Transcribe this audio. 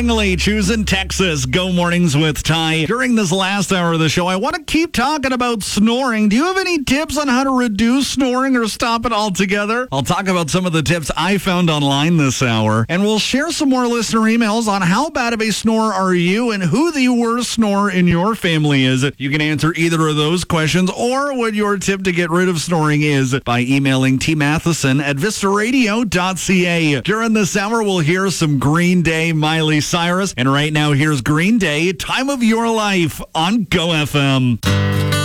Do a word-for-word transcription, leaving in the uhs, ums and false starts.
Langley choosing Texas. Go mornings with Ty. During this last hour of the show, I want to keep talking about snoring. Do you have any tips on how to reduce snoring or stop it altogether? I'll talk about some of the tips I found online this hour, and we'll share some more listener emails on how bad of a snorer are you and who the worst snorer in your family is. You can answer either of those questions or what your tip to get rid of snoring is by emailing T Matheson at vista radio dot c a. During this hour, we'll hear some Green Day, Miley Cyrus, and right now here's Green Day, Time of Your Life on Go F M.